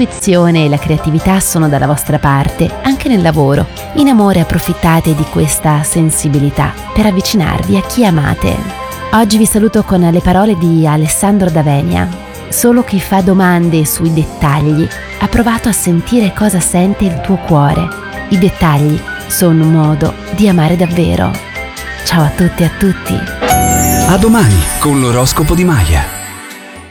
l'intuizione e la creatività sono dalla vostra parte, anche nel lavoro. In amore approfittate di questa sensibilità per avvicinarvi a chi amate. Oggi vi saluto con le parole di Alessandro D'Avenia. Solo chi fa domande sui dettagli ha provato a sentire cosa sente il tuo cuore. I dettagli sono un modo di amare davvero. Ciao a tutti e a tutti. A domani con l'oroscopo di Maya.